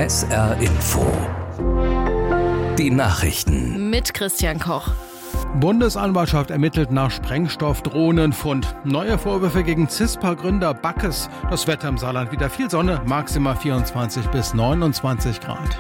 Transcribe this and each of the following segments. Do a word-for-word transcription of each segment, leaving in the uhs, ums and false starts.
S R Info. Die Nachrichten. Mit Christian Koch. Bundesanwaltschaft ermittelt nach Sprengstoffdrohnenfund. Neue Vorwürfe gegen Cispa-Gründer Backes. Das Wetter im Saarland wieder viel Sonne, maximal vierundzwanzig bis neunundzwanzig Grad.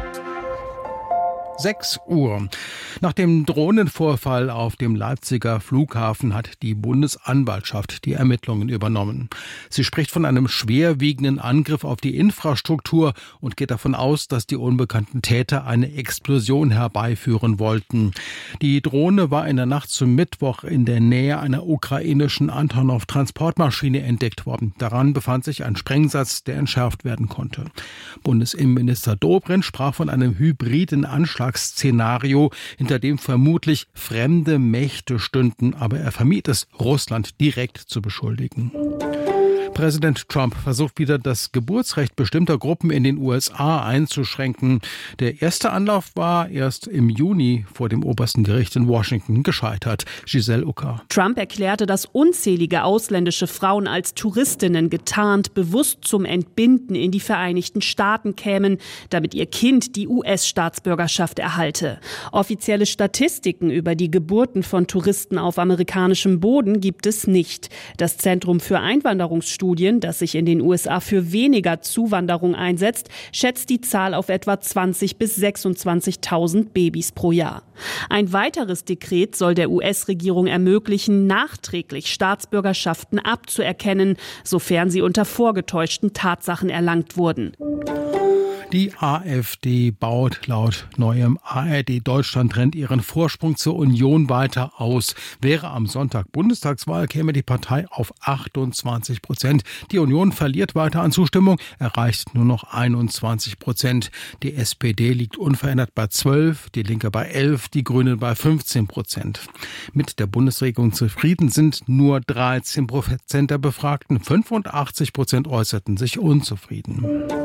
sechs Uhr. Nach dem Drohnenvorfall auf dem Leipziger Flughafen hat die Bundesanwaltschaft die Ermittlungen übernommen. Sie spricht von einem schwerwiegenden Angriff auf die Infrastruktur und geht davon aus, dass die unbekannten Täter eine Explosion herbeiführen wollten. Die Drohne war in der Nacht zum Mittwoch in der Nähe einer ukrainischen Antonov-Transportmaschine entdeckt worden. Daran befand sich ein Sprengsatz, der entschärft werden konnte. Bundesinnenminister Dobrindt sprach von einem hybriden Anschlag Szenario, hinter dem vermutlich fremde Mächte stünden, aber er vermied es, Russland direkt zu beschuldigen. Präsident Trump versucht wieder, das Geburtsrecht bestimmter Gruppen in den U S A einzuschränken. Der erste Anlauf war erst im Juni vor dem obersten Gericht in Washington gescheitert. Giselle Ucker. Trump erklärte, dass unzählige ausländische Frauen als Touristinnen getarnt bewusst zum Entbinden in die Vereinigten Staaten kämen, damit ihr Kind die U S-Staatsbürgerschaft erhalte. Offizielle Statistiken über die Geburten von Touristen auf amerikanischem Boden gibt es nicht. Das Zentrum für Einwanderungsstudien, das sich in den U S A für weniger Zuwanderung einsetzt, schätzt die Zahl auf etwa zwanzigtausend bis sechsundzwanzigtausend Babys pro Jahr. Ein weiteres Dekret soll der U S-Regierung ermöglichen, nachträglich Staatsbürgerschaften abzuerkennen, sofern sie unter vorgetäuschten Tatsachen erlangt wurden. Die AfD baut laut neuem A R D Deutschland-Trend ihren Vorsprung zur Union weiter aus. Wäre am Sonntag Bundestagswahl, käme die Partei auf achtundzwanzig Prozent. Die Union verliert weiter an Zustimmung, erreicht nur noch einundzwanzig Prozent. Die S P D liegt unverändert bei zwölf, die Linke bei elf, die Grünen bei fünfzehn Prozent. Mit der Bundesregierung zufrieden sind nur dreizehn Prozent der Befragten, fünfundachtzig Prozent äußerten sich unzufrieden.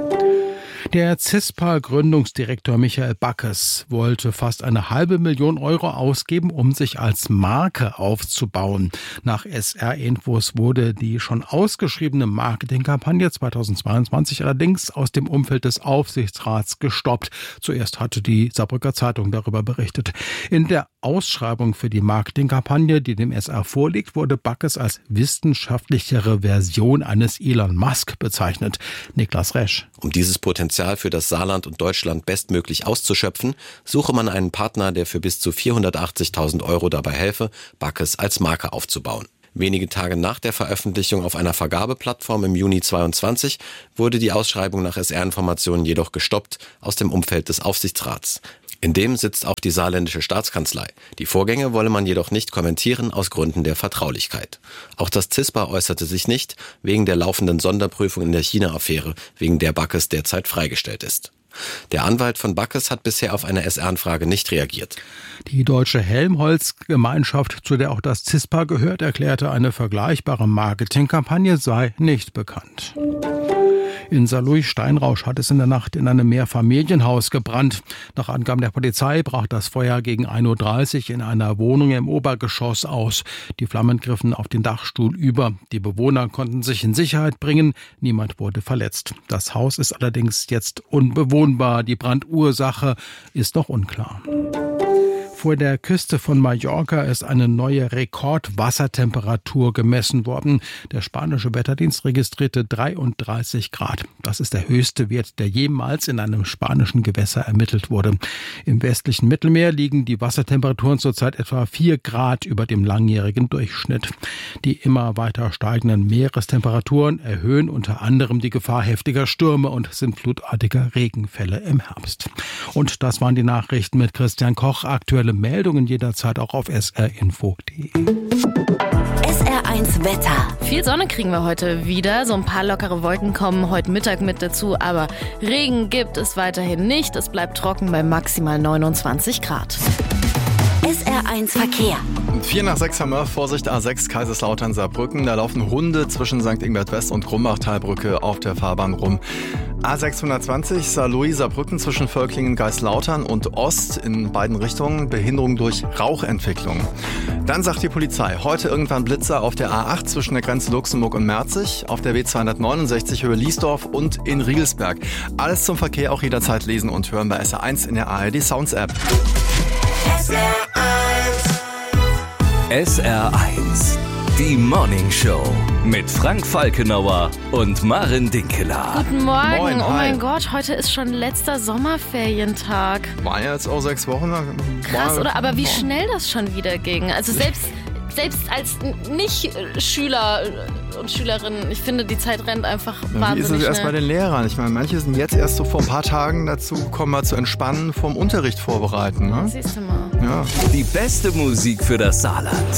Der Cispa-Gründungsdirektor Michael Backes wollte fast eine halbe Million Euro ausgeben, um sich als Marke aufzubauen. Nach S R-Infos wurde die schon ausgeschriebene Marketingkampagne zweitausendzweiundzwanzig allerdings aus dem Umfeld des Aufsichtsrats gestoppt. Zuerst hatte die Saarbrücker Zeitung darüber berichtet. In der Ausschreibung für die Marketingkampagne, die dem S R vorliegt, wurde Backes als wissenschaftlichere Version eines Elon Musk bezeichnet. Niklas Resch. Um dieses Potenzial für das Saarland und Deutschland bestmöglich auszuschöpfen, suche man einen Partner, der für bis zu vierhundertachtzigtausend Euro dabei helfe, Backes als Marke aufzubauen. Wenige Tage nach der Veröffentlichung auf einer Vergabeplattform im Juni zweiundzwanzig wurde die Ausschreibung nach S R-Informationen jedoch gestoppt aus dem Umfeld des Aufsichtsrats. In dem sitzt auch die saarländische Staatskanzlei. Die Vorgänge wolle man jedoch nicht kommentieren aus Gründen der Vertraulichkeit. Auch das Cispa äußerte sich nicht, wegen der laufenden Sonderprüfung in der China-Affäre, wegen der Backes derzeit freigestellt ist. Der Anwalt von Backes hat bisher auf eine S R-Anfrage nicht reagiert. Die Deutsche Helmholtz-Gemeinschaft, zu der auch das Cispa gehört, erklärte, eine vergleichbare Marketingkampagne sei nicht bekannt. In Saarlouis-Steinrausch hat es in der Nacht in einem Mehrfamilienhaus gebrannt. Nach Angaben der Polizei brach das Feuer gegen ein Uhr dreißig in einer Wohnung im Obergeschoss aus. Die Flammen griffen auf den Dachstuhl über. Die Bewohner konnten sich in Sicherheit bringen. Niemand wurde verletzt. Das Haus ist allerdings jetzt unbewohnbar. Die Brandursache ist noch unklar. Vor der Küste von Mallorca ist eine neue Rekordwassertemperatur gemessen worden. Der spanische Wetterdienst registrierte dreiunddreißig Grad. Das ist der höchste Wert, der jemals in einem spanischen Gewässer ermittelt wurde. Im westlichen Mittelmeer liegen die Wassertemperaturen zurzeit etwa vier Grad über dem langjährigen Durchschnitt. Die immer weiter steigenden Meerestemperaturen erhöhen unter anderem die Gefahr heftiger Stürme und sintflutartiger Regenfälle im Herbst. Und das waren die Nachrichten mit Christian Koch. Aktuelle Meldungen jederzeit auch auf s r info punkt d e. S R eins Wetter. Viel Sonne kriegen wir heute wieder. So ein paar lockere Wolken kommen heute Mittag mit dazu. Aber Regen gibt es weiterhin nicht. Es bleibt trocken bei maximal neunundzwanzig Grad. S R eins Verkehr. vier nach sechs haben wir. Vorsicht, A sechs Kaiserslautern-Saarbrücken. Da laufen Hunde zwischen Sankt Ingbert West und Grumbachtalbrücke auf der Fahrbahn rum. A sechshundertzwanzig Saarlouis-Saarbrücken zwischen Völklingen-Geislautern und Ost in beiden Richtungen. Behinderung durch Rauchentwicklung. Dann sagt die Polizei, heute irgendwann Blitzer auf der A acht zwischen der Grenze Luxemburg und Merzig, auf der W zweihundertneunundsechzig Höhe Liesdorf und in Riegelsberg. Alles zum Verkehr auch jederzeit lesen und hören bei S R eins in der A R D Sounds App. S R eins. S R eins. Die Morning Show mit Frank Falkenauer und Maren Dinkeler. Guten Morgen. Moin, oh hi. mein Gott, heute ist schon letzter Sommerferientag. War ja jetzt auch sechs Wochen. Krass, War, oder? Aber wie schnell das schon wieder ging. Also selbst, selbst als Nicht-Schüler und Schülerinnen, ich finde, die Zeit rennt einfach Ja, wie wahnsinnig ist es erst bei schnell. den Lehrern? Ich meine, manche sind jetzt erst so vor ein paar Tagen dazu gekommen, mal zu entspannen, vorm Unterricht vorbereiten. Ne? Siehst du mal. Ja. Die beste Musik für das Saarland.